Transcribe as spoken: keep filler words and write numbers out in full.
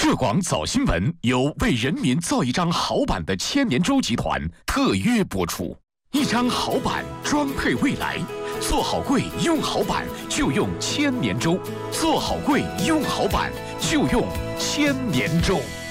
浙广早新闻由为人民造一张好版的千年舟集团特约播出。一张好版装配未来，做好柜用好版就用千年舟，做好柜用好版就用千年舟。